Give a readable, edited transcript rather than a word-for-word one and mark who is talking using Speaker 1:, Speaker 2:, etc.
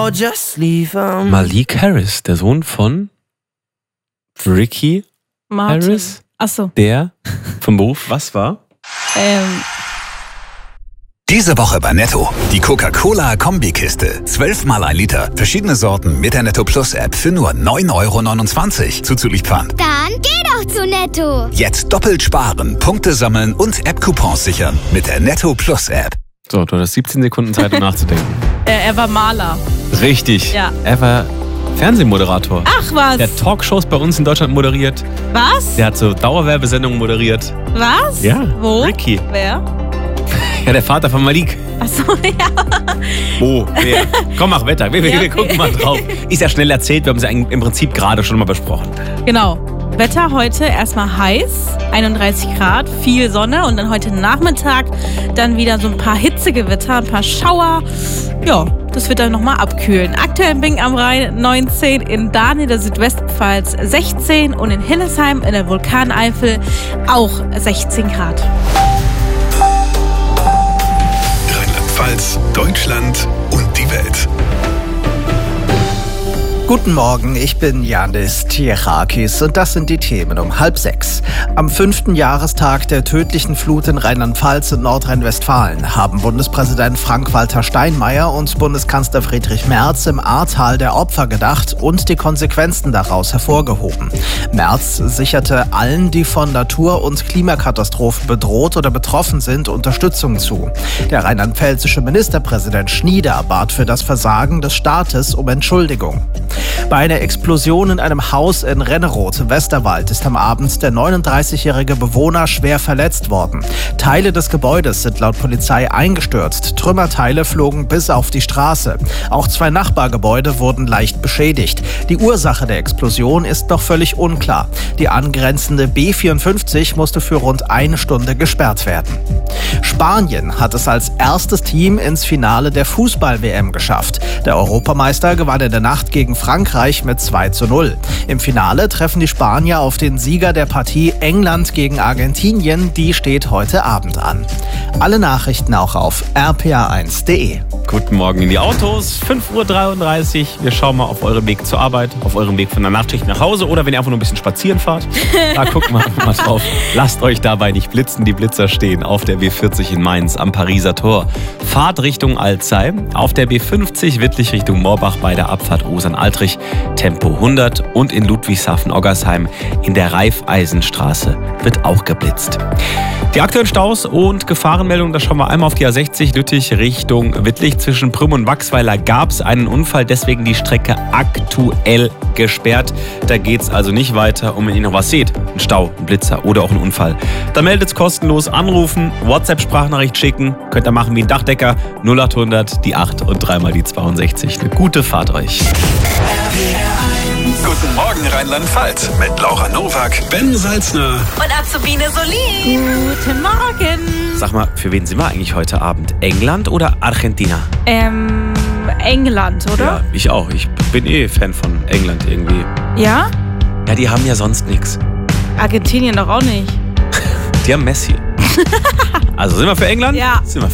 Speaker 1: Malik Harris, der Sohn von Ricky
Speaker 2: Martin.
Speaker 1: Harris.
Speaker 2: Achso.
Speaker 1: Der vom Beruf was war?
Speaker 3: Diese Woche bei Netto. Die Coca-Cola-Kombikiste. 12 mal 1 Liter. Verschiedene Sorten mit der Netto Plus App für nur 9,29 € zuzüglich Pfand.
Speaker 4: Dann geh doch zu Netto.
Speaker 3: Jetzt doppelt sparen, Punkte sammeln und App-Coupons sichern mit der Netto Plus App.
Speaker 1: So, du hast 17 Sekunden Zeit, um nachzudenken.
Speaker 2: Er war Maler.
Speaker 1: Richtig.
Speaker 2: Ja.
Speaker 1: Er war Fernsehmoderator.
Speaker 2: Ach was.
Speaker 1: Der hat Talkshows bei uns in Deutschland moderiert.
Speaker 2: Was?
Speaker 1: Der hat so Dauerwerbesendungen moderiert.
Speaker 2: Was?
Speaker 1: Ja.
Speaker 2: Wo?
Speaker 1: Ricky.
Speaker 2: Wer?
Speaker 1: Ja, der Vater von Malik.
Speaker 2: Achso, ja.
Speaker 1: Wo? Wer? Komm, mach Wetter. Wir
Speaker 2: okay.
Speaker 1: gucken mal drauf. Ist ja schnell erzählt, wir haben es ja im Prinzip gerade schon mal besprochen.
Speaker 2: Genau. Wetter heute erstmal heiß, 31 Grad, viel Sonne und dann heute Nachmittag dann wieder so ein paar Hitzegewitter, ein paar Schauer. Ja, das wird dann nochmal abkühlen. Aktuell in Bing am Rhein 19, in Dahlem der Südwestpfalz 16 und in Hillesheim in der Vulkaneifel auch 16 Grad.
Speaker 3: Rheinland-Pfalz, Deutschland und die Welt.
Speaker 5: Guten Morgen, ich bin Yannis Tierakis und das sind die Themen um 5:30. Am 5. Jahrestag der tödlichen Flut in Rheinland-Pfalz und Nordrhein-Westfalen haben Bundespräsident Frank-Walter Steinmeier und Bundeskanzler Friedrich Merz im Ahrtal der Opfer gedacht und die Konsequenzen daraus hervorgehoben. Merz sicherte allen, die von Natur- und Klimakatastrophen bedroht oder betroffen sind, Unterstützung zu. Der rheinland-pfälzische Ministerpräsident Schnieder bat für das Versagen des Staates um Entschuldigung. Bei einer Explosion in einem Haus in Renneroth im Westerwald ist am Abend der 39-jährige Bewohner schwer verletzt worden. Teile des Gebäudes sind laut Polizei eingestürzt. Trümmerteile flogen bis auf die Straße. Auch 2 Nachbargebäude wurden leicht beschädigt. Die Ursache der Explosion ist noch völlig unklar. Die angrenzende B54 musste für rund 1 Stunde gesperrt werden. Spanien hat es als erstes Team ins Finale der Fußball-WM geschafft. Der Europameister gewann in der Nacht gegen Frankreich mit 2:0. Im Finale treffen die Spanier auf den Sieger der Partie England gegen Argentinien. Die steht heute Abend an. Alle Nachrichten auch auf rpa1.de.
Speaker 1: Guten Morgen in die Autos, 5:33 Uhr. Wir schauen mal auf eurem Weg zur Arbeit, auf eurem Weg von der Nachtschicht nach Hause oder wenn ihr einfach nur ein bisschen spazieren fahrt. Da gucken wir mal drauf. Lasst euch dabei nicht blitzen, die Blitzer stehen auf der B40 in Mainz am Pariser Tor. Fahrt Richtung Alzey, auf der B50 Wittlich Richtung Moorbach bei der Abfahrt Osern-Altrich, Tempo 100 und in Ludwigshafen-Oggersheim in der Raiffeisenstraße wird auch geblitzt. Die aktuellen Staus und Gefahrenmeldungen, da schauen wir einmal auf die A60 Lüttich Richtung Wittlich. Zwischen Prüm und Wachsweiler gab es einen Unfall, deswegen die Strecke aktuell gesperrt. Da geht es also nicht weiter. Und wenn ihr noch was seht, ein Stau, ein Blitzer oder auch ein Unfall, dann meldet es kostenlos, anrufen, WhatsApp-Sprachnachricht schicken. Könnt ihr machen wie ein Dachdecker, 0800 die 8 und 3 mal die 62. Eine gute Fahrt euch.
Speaker 3: Guten Morgen Rheinland-Pfalz mit Laura Nowak, Ben Salzner
Speaker 2: Und Azubine Solin. Guten Morgen.
Speaker 1: Sag mal, für wen sind wir eigentlich heute Abend? England oder Argentina?
Speaker 2: England, oder?
Speaker 1: Ja, ich auch. Ich bin Fan von England irgendwie.
Speaker 2: Ja?
Speaker 1: Ja, die haben ja sonst nichts.
Speaker 2: Argentinien doch auch nicht.
Speaker 1: Die haben Messi. Also sind wir für England?
Speaker 2: Ja.
Speaker 1: Sind wir